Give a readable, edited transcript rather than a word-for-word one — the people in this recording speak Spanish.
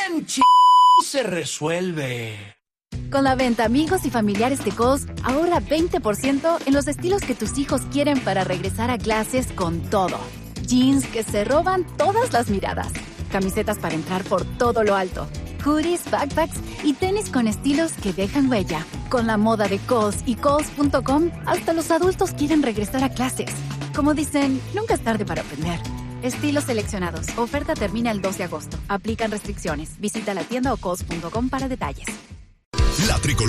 se resuelve. Con la venta Amigos y Familiares de Kohl's, ahorra 20% en los estilos que tus hijos quieren para regresar a clases con todo. Jeans que se roban todas las miradas. Camisetas para entrar por todo lo alto. Hoodies, backpacks y tenis con estilos que dejan huella. Con la moda de Kohl's y Kohls.com, hasta los adultos quieren regresar a clases. Como dicen, nunca es tarde para aprender. Estilos seleccionados. Oferta termina el 2 de agosto. Aplican restricciones. Visita la tienda o Kohls.com para detalles. La tricolor